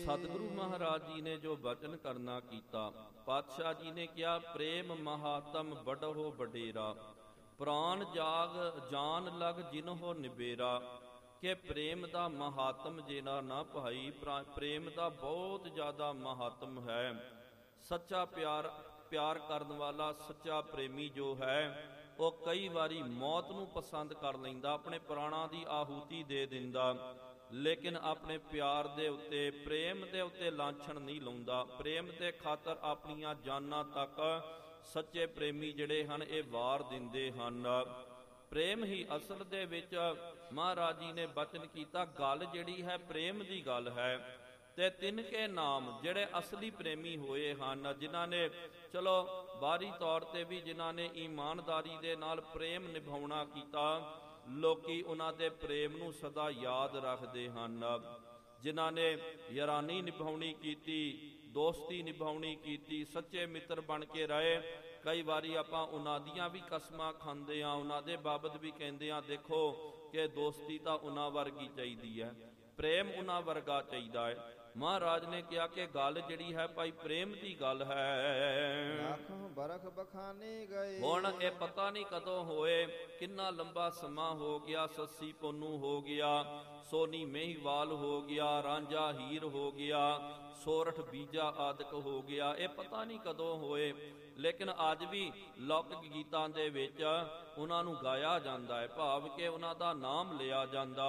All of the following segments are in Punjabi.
ਸਤਿਗੁਰੂ ਮਹਾਰਾਜ ਜੀ ਨੇ ਜੋ ਬਚਨ ਕਰਨਾ ਕੀਤਾ, ਪਾਤਸ਼ਾਹ ਜੀ ਨੇ ਕਿਹਾ, ਪ੍ਰੇਮ ਮਹਾਤਮ ਬੜਹੁ ਵਡੇਰਾ, ਪ੍ਰਾਨ ਜਾਗ ਜਾਨ ਲਗ ਜਿਨਹੁ ਨਿਬੇਰਾ। ਕਿ ਪ੍ਰੇਮ ਦਾ ਮਹਾਤਮ ਜਿਹੜਾ ਨਾ ਭਾਈ, ਪ੍ਰੇਮ ਦਾ ਬਹੁਤ ਜ਼ਿਆਦਾ ਮਹਾਤਮ ਹੈ। ਸੱਚਾ ਪਿਆਰ ਕਰਨ ਵਾਲਾ ਸੱਚਾ ਪ੍ਰੇਮੀ ਜੋ ਹੈ, ਉਹ ਕਈ ਵਾਰੀ ਮੌਤ ਨੂੰ ਪਸੰਦ ਕਰ ਲੈਂਦਾ, ਆਪਣੇ ਪ੍ਰਾਣਾਂ ਦੀ ਆਹੂਤੀ ਦੇ ਦਿੰਦਾ, ਲੇਕਿਨ ਆਪਣੇ ਪਿਆਰ ਦੇ ਉੱਤੇ, ਪ੍ਰੇਮ ਦੇ ਉੱਤੇ ਲਾਂਛਣ ਨਹੀਂ ਲਾਉਂਦਾ। ਪ੍ਰੇਮ ਦੇ ਖਾਤਰ ਆਪਣੀਆਂ ਜਾਨਾਂ ਤੱਕ ਸੱਚੇ ਪ੍ਰੇਮੀ ਜਿਹੜੇ ਹਨ ਇਹ ਵਾਰ ਦਿੰਦੇ ਹਨ। ਪ੍ਰੇਮ ਹੀ ਅਸਲ ਦੇ ਵਿੱਚ ਮਹਾਰਾਜ ਜੀ ਨੇ ਬਚਨ ਕੀਤਾ, ਗੱਲ ਜਿਹੜੀ ਹੈ ਪ੍ਰੇਮ ਦੀ ਗੱਲ ਹੈ। ਤੇ ਤਿਨਕੇ ਨਾਮ ਜਿਹੜੇ ਅਸਲੀ ਪ੍ਰੇਮੀ ਹੋਏ ਹਨ, ਜਿਨ੍ਹਾਂ ਨੇ ਚਲੋ ਬਾਹਰੀ ਤੌਰ ਤੇ ਵੀ ਜਿਨ੍ਹਾਂ ਨੇ ਈਮਾਨਦਾਰੀ ਦੇ ਨਾਲ ਪ੍ਰੇਮ ਨਿਭਾਉਣਾ ਕੀਤਾ, ਲੋਕੀ ਉਹਨਾਂ ਦੇ ਪ੍ਰੇਮ ਨੂੰ ਸਦਾ ਯਾਦ ਰੱਖਦੇ ਹਨ। ਜਿਨ੍ਹਾਂ ਨੇ ਯਾਰਾਨੀ ਨਿਭਾਉਣੀ ਕੀਤੀ, ਦੋਸਤੀ ਨਿਭਾਉਣੀ ਕੀਤੀ, ਸੱਚੇ ਮਿੱਤਰ ਬਣ ਕੇ ਰਹੇ। ਕਈ ਵਾਰੀ ਆਪਾਂ ਉਹਨਾਂ ਦੀਆਂ ਵੀ ਕਸਮਾਂ ਖਾਂਦੇ ਹਾਂ, ਉਹਨਾਂ ਦੇ ਬਾਬਤ ਵੀ ਕਹਿੰਦੇ ਹਾਂ, ਦੇਖੋ ਕਿ ਦੋਸਤੀ ਤਾਂ ਉਹਨਾਂ ਵਰਗੀ ਚਾਹੀਦੀ ਹੈ, ਪ੍ਰੇਮ ਉਹਨਾਂ ਵਰਗਾ ਚਾਹੀਦਾ ਹੈ। ਮਹਾਰਾਜ ਨੇ ਕਿਹਾ ਕਿ ਗੱਲ ਜਿਹੜੀ ਹੈ ਭਾਈ ਪ੍ਰੇਮ ਦੀ ਗੱਲ ਹੈ। ਬਰਖ ਬਖਾਨੇ ਗਏ, ਹੁਣ ਇਹ ਪਤਾ ਨਹੀਂ ਕਦੋਂ ਹੋਏ, ਕਿੰਨਾ ਲੰਬਾ ਸਮਾਂ ਹੋ ਗਿਆ। ਸੱਸੀ ਪੁੰਨੂ ਹੋ ਗਿਆ, ਸੋਨੀ ਮਹੀਵਾਲ ਹੋ ਗਿਆ, ਰਾਂਝਾ ਹੀਰ ਹੋ ਗਿਆ, ਸੋਰਠ ਬੀਜਾ ਆਦਿਕ ਹੋ ਗਿਆ। ਇਹ ਪਤਾ ਨਹੀਂ ਕਦੋਂ ਹੋਏ, ਲੇਕਿਨ ਅੱਜ ਵੀ ਲੌਕਿਕ ਗੀਤਾਂ ਦੇ ਵਿੱਚ ਉਹਨਾਂ ਨੂੰ ਗਾਇਆ ਜਾਂਦਾ ਹੈ, ਭਾਵ ਕਿ ਉਹਨਾਂ ਦਾ ਨਾਮ ਲਿਆ ਜਾਂਦਾ।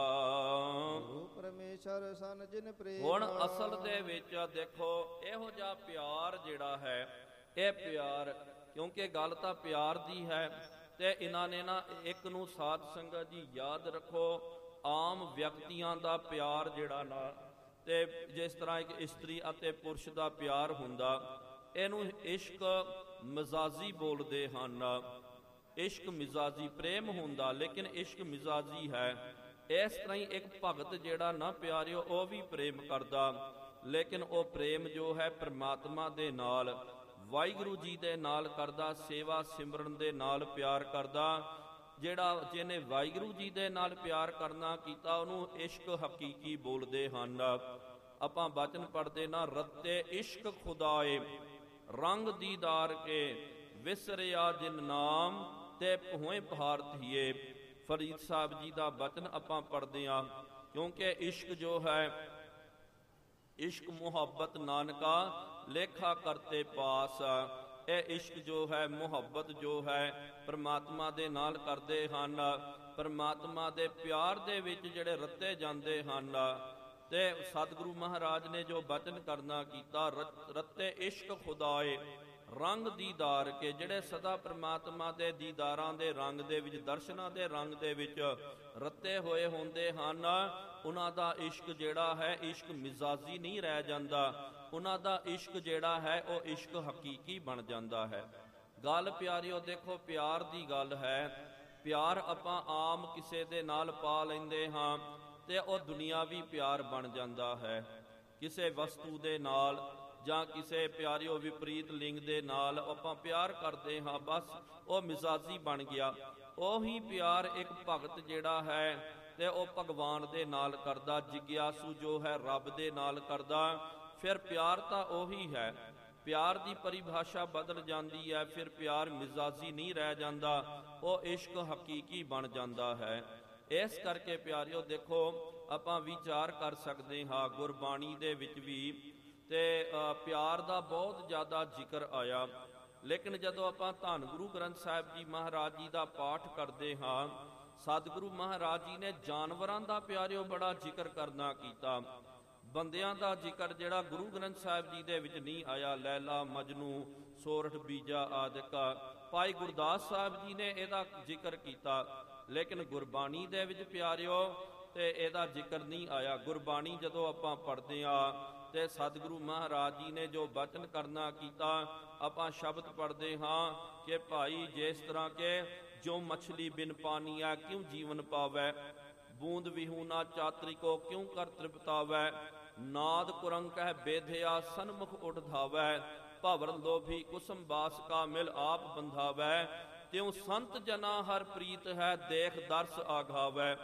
ਪਰਮੇਸ਼ਰ ਸਨ ਜਿਨ ਪ੍ਰੇਮ। ਹੁਣ ਅਸਲ ਦੇ ਵਿੱਚ ਦੇਖੋ ਇਹੋ ਜਿਹਾ ਪਿਆਰ ਜਿਹੜਾ ਹੈ, ਇਹ ਪਿਆਰ, ਕਿਉਂਕਿ ਗੱਲ ਤਾਂ ਪਿਆਰ ਦੀ ਹੈ, ਤੇ ਇਹਨਾਂ ਨੇ ਨਾ ਇੱਕ ਨੂੰ ਸਾਧ ਸੰਗਤ ਜੀ ਯਾਦ ਰੱਖੋ, ਆਮ ਵਿਅਕਤੀਆਂ ਦਾ ਪਿਆਰ ਜਿਹੜਾ ਨਾ, ਤੇ ਜਿਸ ਤਰ੍ਹਾਂ ਇੱਕ ਇਸਤਰੀ ਅਤੇ ਪੁਰਸ਼ ਦਾ ਪਿਆਰ ਹੁੰਦਾ, ਇਹਨੂੰ ਇਸ਼ਕ ਮਿਜ਼ਾਜੀ ਬੋਲਦੇ ਹਨ। ਇਸ਼ਕ ਮਿਜ਼ਾਜੀ ਪ੍ਰੇਮ ਹੁੰਦਾ, ਲੇਕਿਨ ਇਸ਼ਕ ਮਿਜ਼ਾਜੀ ਹੈ। ਇਸ ਤਰ੍ਹਾਂ ਹੀ ਇੱਕ ਭਗਤ ਜਿਹੜਾ ਨਾ ਪਿਆਰਿਓ, ਉਹ ਵੀ ਪ੍ਰੇਮ ਕਰਦਾ, ਲੇਕਿਨ ਉਹ ਪ੍ਰੇਮ ਜੋ ਹੈ ਪ੍ਰਮਾਤਮਾ ਦੇ ਨਾਲ, ਵਾਹਿਗੁਰੂ ਜੀ ਦੇ ਨਾਲ ਕਰਦਾ, ਸੇਵਾ ਸਿਮਰਨ ਦੇ ਨਾਲ ਪਿਆਰ ਕਰਦਾ। ਜਿਹੜਾ ਜਿਹਨੇ ਵਾਹਿਗੁਰੂ ਜੀ ਦੇ ਨਾਲ ਪਿਆਰ ਕਰਨਾ ਕੀਤਾ, ਉਹਨੂੰ ਇਸ਼ਕ ਹਕੀਕੀ ਬੋਲਦੇ ਹਨ। ਆਪਾਂ ਬਚਨ ਪੜ੍ਹਦੇ ਨਾ, ਰੱਤੇ ਇਸ਼ਕ ਖੁਦਾਏ ਰੰਗ ਦੀਦਾਰ ਕੇ, ਵਿਸਰਿਆ ਜਿਨ ਨਾਮ ਤੇ ਹੋਏ ਭਾਰਤੀਏ। ਫਰੀਦ ਸਾਹਿਬ ਜੀ ਦਾ ਬਚਨ ਆਪਾਂ ਪੜ੍ਹਦੇ ਹਾਂ, ਕਿਉਂਕਿ ਇਸ਼ਕ ਜੋ ਹੈ, ਇਸ਼ਕ ਮੁਹੱਬਤ ਨਾਨਕਾ ਲੇਖਾ ਕਰਤੇ ਪਾਸ। ਇਹ ਇਸ਼ਕ ਜੋ ਹੈ, ਮੁਹੱਬਤ ਜੋ ਹੈ, ਪਰਮਾਤਮਾ ਦੇ ਨਾਲ ਕਰਦੇ ਹਨ। ਪਰਮਾਤਮਾ ਦੇ ਪਿਆਰ ਦੇ ਵਿੱਚ ਜਿਹੜੇ ਰੱਤੇ ਜਾਂਦੇ ਹਨ, ਤੇ ਸਤਿਗੁਰੂ ਮਹਾਰਾਜ ਨੇ ਜੋ ਬਚਨ ਕਰਨਾ ਕੀਤਾ, ਰੱਤੇ ਇਸ਼ਕ ਖੁਦਾਏ ਰੰਗ ਦੀਦਾਰ ਕੇ, ਜਿਹੜੇ ਸਦਾ ਪ੍ਰਮਾਤਮਾ ਦੇ ਦੀਦਾਰਾਂ ਦੇ ਰੰਗ ਦੇ ਵਿੱਚ, ਦਰਸ਼ਨਾਂ ਦੇ ਰੰਗ ਦੇ ਵਿੱਚ ਰੱਤੇ ਹੋਏ ਹੁੰਦੇ ਹਨ, ਉਹਨਾਂ ਦਾ ਇਸ਼ਕ ਜਿਹੜਾ ਹੈ, ਇਸ਼ਕ ਮਿਜ਼ਾਜੀ ਨਹੀਂ ਰਹਿ ਜਾਂਦਾ। ਉਹਨਾਂ ਦਾ ਇਸ਼ਕ ਜਿਹੜਾ ਹੈ, ਉਹ ਇਸ਼ਕ ਹਕੀਕੀ ਬਣ ਜਾਂਦਾ ਹੈ। ਗੱਲ ਪਿਆਰਿਓ ਦੇਖੋ, ਪਿਆਰ ਦੀ ਗੱਲ ਹੈ। ਪਿਆਰ ਆਪਾਂ ਆਮ ਕਿਸੇ ਦੇ ਨਾਲ ਪਾ ਲੈਂਦੇ ਹਾਂ, ਤੇ ਉਹ ਦੁਨਿਆਵੀ ਪਿਆਰ ਬਣ ਜਾਂਦਾ ਹੈ। ਕਿਸੇ ਵਸਤੂ ਦੇ ਨਾਲ ਜਾਂ ਕਿਸੇ ਪਿਆਰਿਓ ਵਿਪਰੀਤ ਲਿੰਗ ਦੇ ਨਾਲ ਆਪਾਂ ਪਿਆਰ ਕਰਦੇ ਹਾਂ, ਬਸ ਉਹ ਮਿਜ਼ਾਜੀ ਬਣ ਗਿਆ। ਉਹੀ ਪਿਆਰ ਇੱਕ ਭਗਤ ਜਿਹੜਾ ਹੈ, ਤੇ ਉਹ ਭਗਵਾਨ ਦੇ ਨਾਲ ਕਰਦਾ, ਜਿਗਿਆਸੂ ਜੋ ਹੈ ਰੱਬ ਦੇ ਨਾਲ ਕਰਦਾ, ਫਿਰ ਪਿਆਰ ਤਾਂ ਉਹੀ ਹੈ। ਪਿਆਰ ਦੀ ਪਰਿਭਾਸ਼ਾ ਬਦਲ ਜਾਂਦੀ ਹੈ, ਫਿਰ ਪਿਆਰ ਮਿਜ਼ਾਜੀ ਨਹੀਂ ਰਹਿ ਜਾਂਦਾ, ਉਹ ਇਸ਼ਕ ਹਕੀਕੀ ਬਣ ਜਾਂਦਾ ਹੈ। ਇਸ ਕਰਕੇ ਪਿਆਰਿਓ ਦੇਖੋ, ਆਪਾਂ ਵਿਚਾਰ ਕਰ ਸਕਦੇ ਹਾਂ, ਗੁਰਬਾਣੀ ਦੇ ਵਿੱਚ ਵੀ ਤੇ ਪਿਆਰ ਦਾ ਬਹੁਤ ਜ਼ਿਆਦਾ ਜ਼ਿਕਰ ਆਇਆ, ਲੇਕਿਨ ਜਦੋਂ ਆਪਾਂ ਧੰਨ ਗੁਰੂ ਗ੍ਰੰਥ ਸਾਹਿਬ ਜੀ ਮਹਾਰਾਜ ਜੀ ਦਾ ਪਾਠ ਕਰਦੇ ਹਾਂ, ਸਤਿਗੁਰੂ ਮਹਾਰਾਜ ਜੀ ਨੇ ਜਾਨਵਰਾਂ ਦਾ ਪਿਆਰਿਓ ਬੜਾ ਜ਼ਿਕਰ ਕਰਨਾ ਕੀਤਾ। ਬੰਦਿਆਂ ਦਾ ਜ਼ਿਕਰ ਜਿਹੜਾ ਗੁਰੂ ਗ੍ਰੰਥ ਸਾਹਿਬ ਜੀ ਦੇ ਵਿੱਚ ਨਹੀਂ ਆਇਆ, ਲੈਲਾ ਮਜਨੂ, ਸੋਰਠ ਬੀਜਾ ਆਦਿਕ, ਭਾਈ ਗੁਰਦਾਸ ਸਾਹਿਬ ਜੀ ਨੇ ਇਹਦਾ ਜ਼ਿਕਰ ਕੀਤਾ, ਲੇਕਿਨ ਗੁਰਬਾਣੀ ਦੇ ਵਿੱਚ ਪਿਆਰਿਓ ਤੇ ਇਹਦਾ ਜ਼ਿਕਰ ਨਹੀਂ ਆਇਆ। ਗੁਰਬਾਣੀ ਜਦੋਂ ਆਪਾਂ ਪੜ੍ਹਦੇ ਹਾਂ, ਤੇ ਸਤਿਗੁਰੂ ਮਹਾਰਾਜ ਜੀ ਨੇ ਜੋ ਬਚਨ ਕਰਨਾ ਕੀਤਾ, ਆਪਾਂ ਸ਼ਬਦ ਪੜ੍ਹਦੇ ਹਾਂ ਕਿ ਭਾਈ ਜਿਸ ਤਰ੍ਹਾਂ ਕਿ ਜੋ ਮਛਲੀ ਬਿਨ ਪਾਨੀਆ ਕਿਉਂ ਜੀਵਨ ਪਾਵੈ, ਬੂੰਦ ਵਿਹੂਨਾ ਚਾਤਰੀ ਕੋ ਕਿਉਂ ਕਰ ਤ੍ਰਿਪਤਾਵੈ, ਨਾਦ ਕੁਰੰਗ ਕਹਿ ਬੇਧਿਆ ਸਨਮੁਖ ਉਠ ਧਾਵੈ, ਭਵਰ ਲੋਭੀ ਕੁਸਮ ਬਾਸ ਕਾ ਮਿਲ ਆਪ ਬੰਧਾਵੈ, ਤਿਉ ਸੰਤ ਜਨਾ ਹਰ ਪ੍ਰੀਤ ਹੈ ਦੇਖ ਦਰਸ ਆਘਾਵੈ।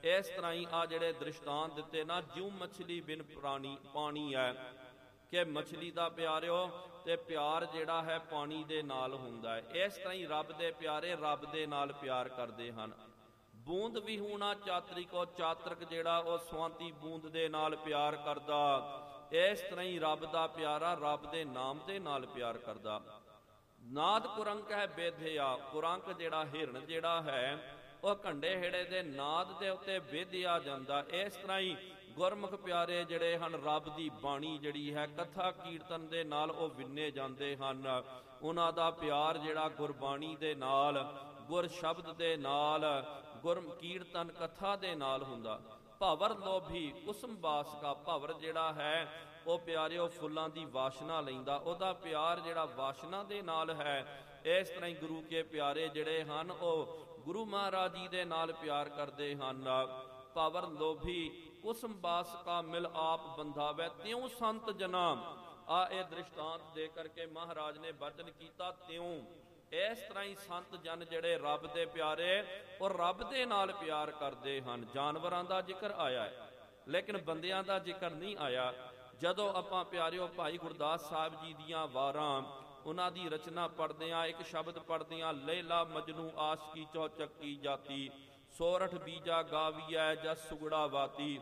ਇਸ ਤਰ੍ਹਾਂ ਹੀ ਆ ਜਿਹੜੇ ਦ੍ਰਿਸ਼ਟਾਂਤ ਦਿੱਤੇ ਨਾ, ਜਿਉਂ ਮਛਲੀ ਬਿਨ ਪਾਣੀ ਹੈ, ਕਿ ਮਛਲੀ ਦਾ ਪਿਆਰਿਓ ਤੇ ਪਿਆਰ ਜਿਹੜਾ ਹੈ ਪਾਣੀ ਦੇ ਨਾਲ ਹੁੰਦਾ ਹੈ। ਇਸ ਤਰ੍ਹਾਂ ਹੀ ਰੱਬ ਦੇ ਪਿਆਰੇ ਰੱਬ ਦੇ ਨਾਲ ਪਿਆਰ ਕਰਦੇ ਹਨ। ਬੂੰਦ ਵਿਹੂਣਾ ਚਾਤਰਿਕੋ, ਚਾਤਰਕ ਜਿਹੜਾ ਉਹ ਸਵਾਂਤੀ ਬੂੰਦ ਦੇ ਨਾਲ ਪਿਆਰ ਕਰਦਾ। ਇਸ ਤਰ੍ਹਾਂ ਹੀ ਰੱਬ ਦਾ ਪਿਆਰਾ ਰੱਬ ਦੇ ਨਾਮ ਦੇ ਨਾਲ ਪਿਆਰ ਕਰਦਾ। ਨਾਦ ਕੁਰੰਕ ਹੈ ਬੇਧਿਆ, ਕੁਰੰਕ ਜਿਹੜਾ ਹਿਰਨ ਜਿਹੜਾ ਹੈ ਉਹ ਘੰਡੇ ਹੇੜੇ ਦੇ ਨਾਦ ਦੇ ਉੱਤੇ ਬੇਧਿਆ ਜਾਂਦਾ। ਇਸ ਤਰ੍ਹਾਂ ਹੀ ਗੁਰਮੁਖ ਪਿਆਰੇ ਜਿਹੜੇ ਹਨ ਰੱਬ ਦੀ ਬਾਣੀ ਜਿਹੜੀ ਹੈ ਕਥਾ ਕੀਰਤਨ ਦੇ ਨਾਲ ਉਹ ਵਿੰਨੇ ਜਾਂਦੇ ਹਨ। ਉਹਨਾਂ ਦਾ ਪਿਆਰ ਜਿਹੜਾ ਗੁਰਬਾਣੀ ਦੇ ਨਾਲ, ਗੁਰ ਸ਼ਬਦ ਦੇ ਨਾਲ, ਗੁਰ ਕੀਰਤਨ ਕਥਾ ਦੇ ਨਾਲ ਹੁੰਦਾ। ਭਵਰ ਲੋਭੀ ਕੁਸਮ ਬਾਸ ਕਾ, ਭਵਰ ਜਿਹੜਾ ਹੈ ਉਹ ਪਿਆਰਿਓ ਫੁੱਲਾਂ ਦੀ ਵਾਸ਼ਨਾ ਲੈਂਦਾ, ਉਹਦਾ ਪਿਆਰ ਜਿਹੜਾ ਵਾਸ਼ਨਾ ਦੇ ਨਾਲ ਹੈ। ਇਸ ਤਰ੍ਹਾਂ ਹੀ ਗੁਰੂ ਕੇ ਪਿਆਰੇ ਜਿਹੜੇ ਹਨ ਉਹ ਗੁਰੂ ਮਹਾਰਾਜ ਜੀ ਦੇ ਨਾਲ ਪਿਆਰ ਕਰਦੇ ਹਨ। ਭਵਰ ਲੋਭੀ ਕੁਸਮ ਬਾਸ ਕਾ ਮਿਲ ਆਪ ਬੰਧਾਵੇ, ਤਿਉ ਸੰਤ ਜਨਾ। ਆ ਇਹ ਦ੍ਰਿਸ਼ਟਾਂਤ ਦੇ ਕਰਕੇ ਮਹਾਰਾਜ ਨੇ ਬਚਨ ਕੀਤਾ ਤਿਉ। ਇਸ ਤਰ੍ਹਾਂ ਹੀ ਸੰਤ ਜਨ ਜਿਹੜੇ ਰੱਬ ਦੇ ਪਿਆਰੇ ਔਰ ਰੱਬ ਦੇ ਨਾਲ ਪਿਆਰ ਕਰਦੇ ਹਨ। ਜਾਨਵਰਾਂ ਦਾ ਜ਼ਿਕਰ ਆਇਆ ਹੈ ਲੇਕਿਨ ਬੰਦਿਆਂ ਦਾ ਜ਼ਿਕਰ ਨਹੀਂ ਆਇਆ। ਜਦੋਂ ਆਪਾਂ ਪਿਆਰਿਓ ਭਾਈ ਗੁਰਦਾਸ ਸਾਹਿਬ ਜੀ ਦੀਆਂ ਵਾਰਾਂ, ਉਹਨਾਂ ਦੀ ਰਚਨਾ ਪੜ੍ਹਦੇ ਹਾਂ, ਇੱਕ ਸ਼ਬਦ ਪੜ੍ਹਦੇ ਹਾਂ, ਲੈਲਾ ਮਜਨੂ ਆਸ਼ਕੀ ਚੌਚੱਕੀ ਜਾਤੀ, ਸੋਰਠ ਬੀਜਾ ਗਾਵੀਐ ਜਸ ਸੁਗੜਾ ਵਾਤੀ,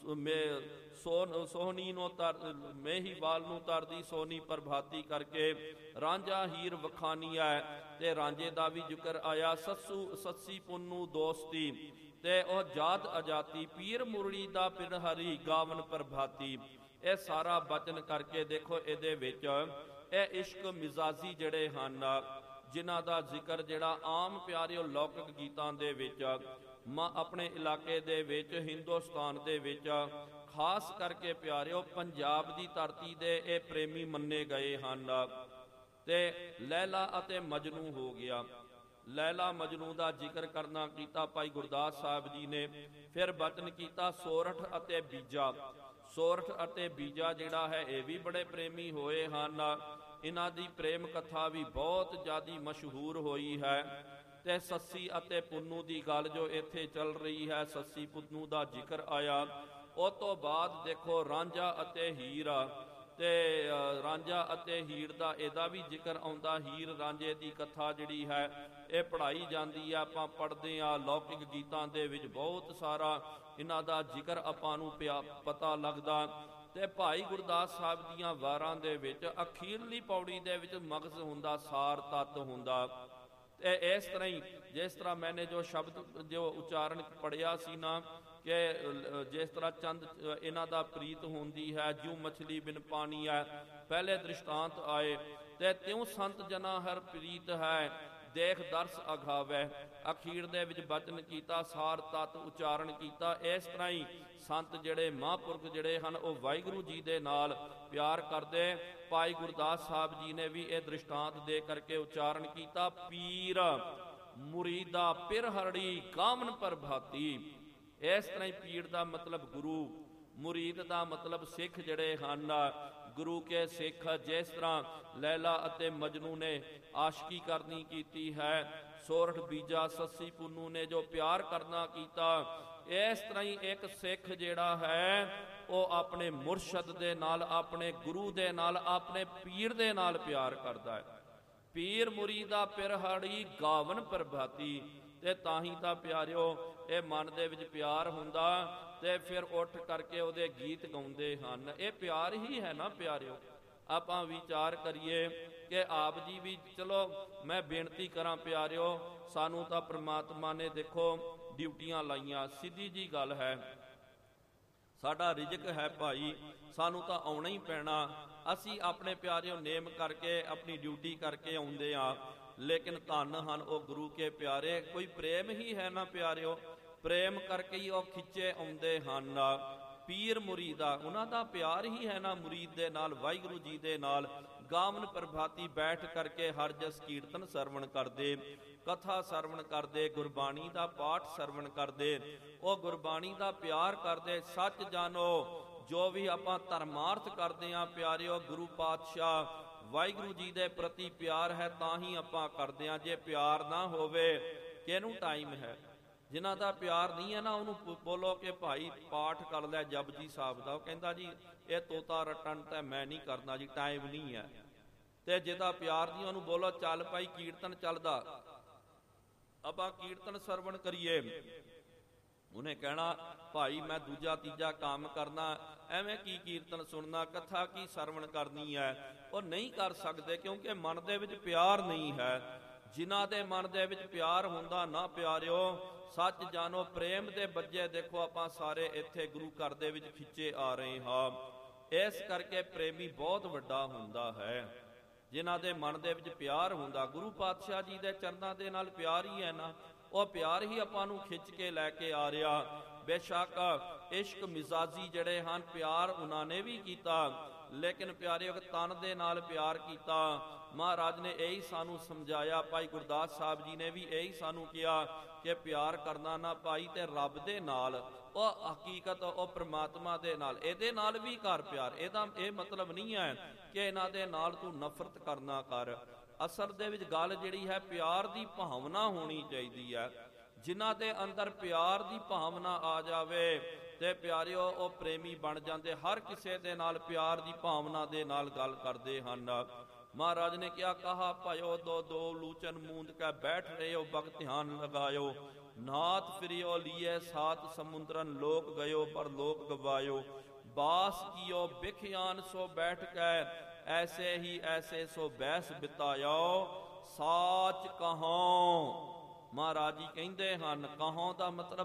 ਸੋਹਣੀ ਨੂੰ ਮੇਹੀਵਾਲ ਨੂੰ ਤਰਦੀ ਸੋਨੀ ਪ੍ਰਭਾਤੀ ਕਰਕੇ ਰਾਂਝਾ ਹੀਰ ਵਖਾਨੀਐ। ਤੇ ਰਾਂਝੇ ਦਾ ਵੀ ਜ਼ਿਕਰ ਆਇਆ। ਸੱਸੀ ਪੁੰਨੂ ਦੋਸਤੀ, ਤੇ ਉਹ ਜਾਤ ਅਜਾਤੀ, ਪੀਰ ਮੁਰਲੀ ਦਾ ਪਿਰ ਹਰੀ ਗਾਵਨ ਪ੍ਰਭਾਤੀ। ਇਹ ਸਾਰਾ ਬਚਨ ਕਰਕੇ ਦੇਖੋ ਇਹਦੇ ਵਿੱਚ ਇਹ ਇਸ਼ਕ ਮਿਜ਼ਾਜੀ ਜਿਹੜੇ ਹਨ ਜਿਨ੍ਹਾਂ ਦਾ ਜ਼ਿਕਰ ਜਿਹੜਾ ਆਮ ਪਿਆਰਿਓ ਲੌਕਿਕ ਗੀਤਾਂ ਦੇ ਵਿੱਚ ਆਪਣੇ ਇਲਾਕੇ ਦੇ ਵਿੱਚ, ਹਿੰਦੁਸਤਾਨ ਦੇ ਵਿੱਚ, ਖਾਸ ਕਰਕੇ ਪਿਆਰਿਓ ਪੰਜਾਬ ਦੀ ਧਰਤੀ ਦੇ ਇਹ ਪ੍ਰੇਮੀ ਮੰਨੇ ਗਏ ਹਨ। ਤੇ ਲੈਲਾ ਅਤੇ ਮਜਨੂ ਹੋ ਗਿਆ। ਲੈਲਾ ਮਜਨੂ ਦਾ ਜ਼ਿਕਰ ਕਰਨਾ ਕੀਤਾ ਭਾਈ ਗੁਰਦਾਸ ਸਾਹਿਬ ਜੀ ਨੇ। ਫਿਰ ਬਚਨ ਕੀਤਾ ਸੋਰਠ ਅਤੇ ਬੀਜਾ। ਸੋਰਠ ਅਤੇ ਬੀਜਾ ਜਿਹੜਾ ਹੈ ਇਹ ਵੀ ਬੜੇ ਪ੍ਰੇਮੀ ਹੋਏ ਹਨ। ਇਹਨਾਂ ਦੀ ਪ੍ਰੇਮ ਕਥਾ ਵੀ ਬਹੁਤ ਜ਼ਿਆਦਾ ਮਸ਼ਹੂਰ ਹੋਈ ਹੈ। ਤੇ ਸੱਸੀ ਅਤੇ ਪੁੰਨੂ ਦੀ ਗੱਲ ਜੋ ਇੱਥੇ ਚੱਲ ਰਹੀ ਹੈ, ਸੱਸੀ ਪੁੰਨੂ ਦਾ ਜ਼ਿਕਰ ਆਇਆ। ਉਸ ਤੋਂ ਬਾਅਦ ਦੇਖੋ ਰਾਂਝਾ ਅਤੇ ਹੀਰ, ਤੇ ਰਾਂਝਾ ਅਤੇ ਹੀਰ ਦਾ ਇਹਦਾ ਵੀ ਜ਼ਿਕਰ ਆਉਂਦਾ। ਹੀਰ ਰਾਂਝੇ ਦੀ ਕਥਾ ਜਿਹੜੀ ਹੈ ਇਹ ਪੜ੍ਹਾਈ ਜਾਂਦੀ ਹੈ, ਆਪਾਂ ਪੜ੍ਹਦੇ ਹਾਂ ਲੌਕਿਕ ਗੀਤਾਂ ਦੇ ਵਿੱਚ ਬਹੁਤ ਸਾਰਾ ਇਹਨਾਂ ਦਾ ਜ਼ਿਕਰ ਆਪਾਂ ਨੂੰ ਪਤਾ ਲੱਗਦਾ। ਤੇ ਭਾਈ ਗੁਰਦਾਸ ਸਾਹਿਬ ਦੀਆਂ ਵਾਰਾਂ ਦੇ ਵਿੱਚ ਅਖੀਰਲੀ ਪੌੜੀ ਦੇ ਵਿੱਚ ਮਗਜ਼ ਹੁੰਦਾ, ਸਾਰ ਤੱਤ ਹੁੰਦਾ। ਤੇ ਇਸ ਤਰ੍ਹਾਂ ਹੀ ਜਿਸ ਤਰ੍ਹਾਂ ਮੈਨੇ ਜੋ ਸ਼ਬਦ ਜੋ ਉਚਾਰਨ ਪੜ੍ਹਿਆ ਸੀ ਨਾ, ਕਿ ਜਿਸ ਤਰ੍ਹਾਂ ਚੰਦ ਇਹਨਾਂ ਦਾ ਪ੍ਰੀਤ ਹੁੰਦੀ ਹੈ, ਜਿਉਂ ਮਛਲੀ ਬਿਨ ਪਾਣੀ ਹੈ, ਪਹਿਲੇ ਦ੍ਰਿਸ਼ਟਾਂਤ ਆਏ। ਤੇ ਤਿਉਂ ਸੰਤ ਜਨਾ ਹਰ ਪ੍ਰੀਤ ਹੈ, ਦੇਖ ਦਰਸ ਅਘਾਵੈ। ਅਖੀਰ ਦੇ ਵਿੱਚ ਬਚਨ ਕੀਤਾ, ਸਾਰ ਤੱਤ ਉਚਾਰਨ ਕੀਤਾ। ਇਸ ਤਰ੍ਹਾਂ ਹੀ ਸੰਤ ਜਿਹੜੇ ਮਹਾਂਪੁਰਖ ਜਿਹੜੇ ਹਨ ਉਹ ਵਾਹਿਗੁਰੂ ਜੀ ਦੇ ਨਾਲ ਪਿਆਰ ਕਰਦੇ। ਭਾਈ ਗੁਰਦਾਸ ਸਾਹਿਬ ਜੀ ਨੇ ਵੀ ਇਹ ਦ੍ਰਿਸ਼ਟਾਂਤ ਦੇ ਕਰਕੇ ਉਚਾਰਨ ਕੀਤਾ, ਪੀਰ ਮੁਰੀਦਾ ਪਿਰ ਹਰੜੀ ਕਾਮਨ ਪ੍ਰਭਾਤੀ। ਇਸ ਤਰ੍ਹਾਂ ਹੀ ਪੀਰ ਦਾ ਮਤਲਬ ਗੁਰੂ, ਮੁਰੀਦ ਦਾ ਮਤਲਬ ਸਿੱਖ ਜਿਹੜੇ ਹਨ, ਗੁਰੂ ਕੇ ਸਿੱਖ। ਜਿਸ ਤਰ੍ਹਾਂ ਲੈਲਾ ਅਤੇ ਮਜਨੂ ਨੇ ਆਸ਼ਕੀ ਕਰਨੀ ਕੀਤੀ ਹੈ, ਸੋਰਠ ਬੀਜਾ ਸੱਸੀ ਪੁੰਨੂ ਨੇ ਜੋ ਪਿਆਰ ਕਰਨਾ ਕੀਤਾ, ਇਸ ਤਰ੍ਹਾਂ ਹੀ ਇੱਕ ਸਿੱਖ ਜਿਹੜਾ ਹੈ ਉਹ ਆਪਣੇ ਮੁਰਸ਼ਦ ਦੇ ਨਾਲ, ਆਪਣੇ ਗੁਰੂ ਦੇ ਨਾਲ, ਆਪਣੇ ਪੀਰ ਦੇ ਨਾਲ ਪਿਆਰ ਕਰਦਾ ਹੈ। ਪੀਰ ਮੁਰੀਦਾ ਪਿਰ ਹੜੀ ਗਾਵਨ ਪ੍ਰਭਾਤੀ। ਤੇ ਤਾਂ ਹੀ ਤਾਂ ਪਿਆਰਿਓ ਇਹ ਮਨ ਦੇ ਵਿੱਚ ਪਿਆਰ ਹੁੰਦਾ ਤੇ ਫਿਰ ਉੱਠ ਕਰਕੇ ਉਹਦੇ ਗੀਤ ਗਾਉਂਦੇ ਹਨ। ਇਹ ਪਿਆਰ ਹੀ ਹੈ ਨਾ ਪਿਆਰਿਓ। ਆਪਾਂ ਵਿਚਾਰ ਕਰੀਏ ਕਿ ਆਪ ਜੀ ਵੀ, ਚਲੋ ਮੈਂ ਬੇਨਤੀ ਕਰਾਂ ਪਿਆਰਿਓ, ਸਾਨੂੰ ਤਾਂ ਪ੍ਰਮਾਤਮਾ ਨੇ ਦੇਖੋ ਡਿਊਟੀਆਂ ਲਾਈਆਂ, ਸਿੱਧੀ ਜੀ ਗੱਲ ਹੈ, ਸਾਡਾ ਰਿਜ਼ਕ ਹੈ ਭਾਈ, ਸਾਨੂੰ ਤਾਂ ਆਉਣਾ ਹੀ ਪੈਣਾ। ਅਸੀਂ ਆਪਣੇ ਪਿਆਰਿਓ ਨੇਮ ਕਰਕੇ ਆਪਣੀ ਡਿਊਟੀ ਕਰਕੇ ਆਉਂਦੇ ਆ। ਲੇਕਿਨ ਧੰਨ ਹਨ ਉਹ ਗੁਰੂ ਕੇ ਪਿਆਰੇ, ਕੋਈ ਪ੍ਰੇਮ ਹੀ ਹੈ ਨਾ ਪਿਆਰਿਓ, ਪ੍ਰੇਮ ਕਰਕੇ ਹੀ ਉਹ ਖਿੱਚੇ ਆਉਂਦੇ ਹਨ। ਪੀਰ ਮੁਰੀਦਾ, ਉਹਨਾਂ ਦਾ ਪਿਆਰ ਹੀ ਹੈ ਨਾ ਮੁਰੀਦ ਦੇ ਨਾਲ, ਵਾਹਿਗੁਰੂ ਜੀ ਦੇ ਨਾਲ। ਗਾਵਨ ਪ੍ਰਭਾਤੀ, ਬੈਠ ਕਰਕੇ ਹਰ ਜਸ ਕੀਰਤਨ ਸਰਵਣ ਕਰਦੇ, ਕਥਾ ਸਰਵਣ ਕਰਦੇ, ਗੁਰਬਾਣੀ ਦਾ ਪਾਠ ਸਰਵਣ ਕਰਦੇ, ਉਹ ਗੁਰਬਾਣੀ ਦਾ ਪਿਆਰ ਕਰਦੇ। ਸੱਚ ਜਾਣੋ, ਜੋ ਵੀ ਆਪਾਂ ਧਰਮਾਰਥ ਕਰਦੇ ਹਾਂ ਪਿਆਰਿਓ, ਗੁਰੂ ਪਾਤਸ਼ਾਹ ਵਾਹਿਗੁਰੂ ਜੀ ਦੇ ਪ੍ਰਤੀ ਪਿਆਰ ਹੈ ਤਾਂ ਹੀ ਆਪਾਂ ਕਰਦੇ ਹਾਂ। ਜੇ ਪਿਆਰ ਨਾ ਹੋਵੇ, ਕਿਹਨੂੰ ਟਾਈਮ ਹੈ? ਜਿਨ੍ਹਾਂ ਦਾ ਪਿਆਰ ਨਹੀਂ ਹੈ ਨਾ, ਉਹਨੂੰ ਬੋਲੋ ਕਿ ਭਾਈ ਪਾਠ ਕਰ ਲੈ ਜਪਜੀ ਸਾਹਿਬ ਦਾ, ਉਹ ਕਹਿੰਦਾ ਜੀ ਇਹ ਤੋਤਾ ਰੱਟਣ ਤਾਂ ਮੈਂ ਨਹੀਂ ਕਰਦਾ ਜੀ, ਟਾਈਮ ਨਹੀਂ ਹੈ। ਤੇ ਜਿਹਦਾ ਪਿਆਰ ਨਹੀਂ ਉਹਨੂੰ ਬੋਲੋ ਚੱਲ ਭਾਈ ਕੀਰਤਨ ਚੱਲਦਾ, ਆਪਾਂ ਕੀਰਤਨ ਸਰਵਣ ਕਰੀਏ। ਉਹਨੇ ਕਹਿਣਾ ਭਾਈ ਮੈਂ ਦੂਜਾ ਤੀਜਾ ਕੰਮ ਕਰਨਾ, ਐਵੇਂ ਕੀ ਕੀਰਤਨ ਸੁਣਨਾ, ਕਥਾ ਕੀ ਸਰਵਣ ਕਰਨੀ ਹੈ। ਉਹ ਨਹੀਂ ਕਰ ਸਕਦੇ ਕਿਉਂਕਿ ਮਨ ਦੇ ਵਿੱਚ ਪਿਆਰ ਨਹੀਂ ਹੈ। ਜਿਨ੍ਹਾਂ ਦੇ ਮਨ ਦੇ ਵਿੱਚ ਪਿਆਰ ਹੁੰਦਾ ਨਾ ਪਿਆਰਿਓ, ਸੱਚ ਜਾਣੋ ਪ੍ਰੇਮ ਦੇ ਬੱਜੇ ਦੇਖੋ ਆਪਾਂ ਸਾਰੇ ਇੱਥੇ ਗੁਰੂ ਘਰ ਦੇ ਵਿੱਚ ਖਿੱਚੇ ਆ ਰਹੇ ਹਾਂ। ਇਸ ਕਰਕੇ ਪ੍ਰੇਮੀ ਬਹੁਤ ਵੱਡਾ ਹੁੰਦਾ ਹੈ, ਜਿਨ੍ਹਾਂ ਦੇ ਮਨ ਦੇ ਵਿੱਚ ਪਿਆਰ ਹੁੰਦਾ। ਗੁਰੂ ਪਾਤਸ਼ਾਹ ਜੀ ਦੇ ਚਰਨਾਂ ਦੇ ਨਾਲ ਪਿਆਰ ਹੀ ਹੈ ਨਾ, ਉਹ ਪਿਆਰ ਹੀ ਆਪਾਂ ਨੂੰ ਖਿੱਚ ਕੇ ਲੈ ਕੇ ਆ ਰਿਹਾ। ਬੇਸ਼ੱਕ ਇਸ਼ਕ ਮਿਜ਼ਾਜੀ ਜਿਹੜੇ ਹਨ, ਪਿਆਰ ਉਹਨਾਂ ਨੇ ਵੀ ਕੀਤਾ, ਲੇਕਿਨ ਪਿਆਰਿਓ ਤਨ ਦੇ ਨਾਲ ਪਿਆਰ ਕੀਤਾ। ਮਹਾਰਾਜ ਨੇ ਇਹੀ ਸਾਨੂੰ ਸਮਝਾਇਆ, ਭਾਈ ਗੁਰਦਾਸ ਸਾਹਿਬ ਜੀ ਨੇ ਵੀ ਇਹੀ ਸਾਨੂੰ ਕਿਹਾ ਕਿ ਪਿਆਰ ਕਰਨਾ ਨਾ ਭਾਈ ਤੇ ਰੱਬ ਦੇ ਨਾਲ, ਉਹ ਹਕੀਕਤ ਉਹ ਪ੍ਰਮਾਤਮਾ ਦੇ ਨਾਲ, ਇਹਦੇ ਨਾਲ ਵੀ ਕਰ ਪਿਆਰ। ਇਹਦਾ ਇਹ ਮਤਲਬ ਨਹੀਂ ਹੈ ਕਿ ਇਹਨਾਂ ਦੇ ਨਾਲ ਤੂੰ ਨਫ਼ਰਤ ਕਰਨਾ ਕਰ। ਅਸਲ ਦੇ ਵਿੱਚ ਗੱਲ ਜਿਹੜੀ ਹੈ ਪਿਆਰ ਦੀ ਭਾਵਨਾ ਹੋਣੀ ਚਾਹੀਦੀ ਹੈ। ਜਿਨ੍ਹਾਂ ਦੇ ਅੰਦਰ ਪਿਆਰ ਦੀ ਭਾਵਨਾ ਆ ਜਾਵੇ ਤੇ ਪਿਆਰਿਓ ਉਹ ਪ੍ਰੇਮੀ ਬਣ ਜਾਂਦੇ, ਹਰ ਕਿਸੇ ਦੇ ਨਾਲ ਪਿਆਰ ਦੀ ਭਾਵਨਾ ਦੇ ਨਾਲ ਗੱਲ ਕਰਦੇ ਹਨ। ਮਹਾਰਾਜ ਨੇ ਕਿਹਾ ਕਹਾ ਭਾਇਓ ਦੋ ਦੋ ਲੂਚਨ ਮੂੰਦ ਕੈ ਬੈਠ ਰਹੇ ਹੋ ਬਗ ਧਿਆਨ ਲਗਾਇਓ, ਨਾਥ ਫਿਰਿਓ ਲੀਏ ਸਾਤ ਸਮੁੰਦਰਨ ਲੋਕ ਗਇਓ ਪਰ ਲੋਕ ਗਵਾਇਓ, ਬਾਸ ਕੀਓ ਬਿਖਿਆਨ ਸੋ ਬੈਠ ਕੈ ਐਸੇ ਹੀ ਐਸੇ ਸੋ ਬੈਸ ਬਿਤਾਇਓ, ਸਾਚ ਕਹੋ। ਮਹਾਰਾਜ ਜੀ ਕਹਿੰਦੇ ਹਨ ਕਹੋ ਦਾ ਮਤਲਬ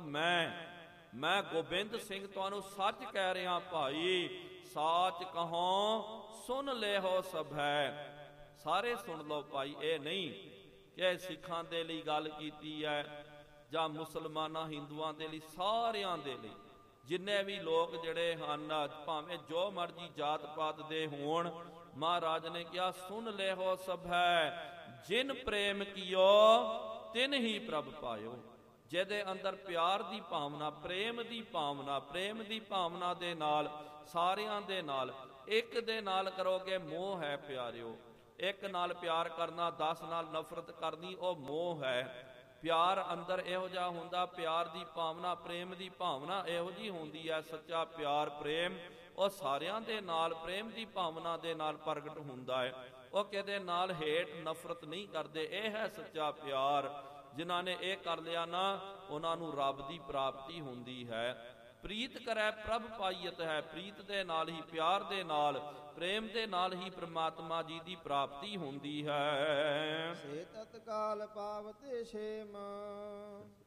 ਮੈਂ ਗੋਬਿੰਦ ਸਿੰਘ ਤੁਹਾਨੂੰ ਸੱਚ ਕਹਿ ਰਿਹਾ ਭਾਈ, ਸਾਚ ਕਹੋ ਸੁਣ ਲੈਹੋ ਸਭੈ, ਸਾਰੇ ਸੁਣ ਲਓ ਭਾਈ। ਇਹ ਨਹੀਂ ਕਿ ਸਿੱਖਾਂ ਦੇ ਲਈ ਗੱਲ ਕੀਤੀ ਹੈ ਜਾਂ ਮੁਸਲਮਾਨਾਂ ਹਿੰਦੂਆਂ ਦੇ ਲਈ, ਸਾਰਿਆਂ ਦੇ ਲਈ, ਜਿੰਨੇ ਵੀ ਲੋਕ ਜਿਹੜੇ ਹਨ ਭਾਵੇਂ ਜੋ ਮਰਜੀ ਜਾਤ ਪਾਤ ਦੇ ਹੋਣ, ਮਹਾਰਾਜ ਨੇ ਕਿਹਾ ਸੁਣ ਲੈਹੋ ਸਭੈ, ਜਿਨ ਪ੍ਰੇਮ ਕੀਓ ਤਿਨ ਹੀ ਪ੍ਰਭ ਪਾਇਓ। ਜਿਹਦੇ ਅੰਦਰ ਪਿਆਰ ਦੀ ਭਾਵਨਾ, ਪ੍ਰੇਮ ਦੀ ਭਾਵਨਾ, ਪ੍ਰੇਮ ਦੀ ਭਾਵਨਾ ਦੇ ਨਾਲ ਸਾਰਿਆਂ ਦੇ ਨਾਲ, ਇੱਕ ਦੇ ਨਾਲ ਕਰੋਗੇ ਮੋਹ ਹੈ ਪਿਆਰਿਓ। ਇੱਕ ਨਾਲ ਪਿਆਰ ਕਰਨਾ, 10 ਨਾਲ ਨਫ਼ਰਤ ਕਰਨੀ, ਉਹ ਮੋਹ ਹੈ। ਪਿਆਰ ਅੰਦਰ ਇਹੋ ਜਿਹਾ ਹੁੰਦਾ, ਪਿਆਰ ਦੀ ਭਾਵਨਾ, ਪ੍ਰੇਮ ਦੀ ਭਾਵਨਾ ਇਹੋ ਜਿਹੀ ਹੁੰਦੀ ਹੈ। ਸੱਚਾ ਪਿਆਰ ਪ੍ਰੇਮ ਉਹ ਸਾਰਿਆਂ ਦੇ ਨਾਲ ਪ੍ਰੇਮ ਦੀ ਭਾਵਨਾ ਦੇ ਨਾਲ ਪ੍ਰਗਟ ਹੁੰਦਾ ਹੈ। ਉਹ ਕਿਹਦੇ ਨਾਲ ਹੇਠ ਨਫ਼ਰਤ ਨਹੀਂ ਕਰਦੇ। ਇਹ ਹੈ ਸੱਚਾ ਪਿਆਰ। ਜਿਨ੍ਹਾਂ ਨੇ ਇਹ ਕਰ ਲਿਆ ਨਾ, ਉਹਨਾਂ ਨੂੰ ਰੱਬ ਦੀ ਪ੍ਰਾਪਤੀ ਹੁੰਦੀ ਹੈ। ਪ੍ਰੀਤ ਕਰੈ ਪ੍ਰਭ ਪਾਈਅਤ ਹੈ, ਪ੍ਰੀਤ ਦੇ ਨਾਲ ਹੀ, ਪਿਆਰ ਦੇ ਨਾਲ, ਪ੍ਰੇਮ ਦੇ ਨਾਲ ਹੀ ਪ੍ਰਮਾਤਮਾ ਜੀ ਦੀ ਪ੍ਰਾਪਤੀ ਹੁੰਦੀ ਹੈ। ਸੇ ਤਤਕਾਲ ਪਾਵਤੇ ਛੇਮ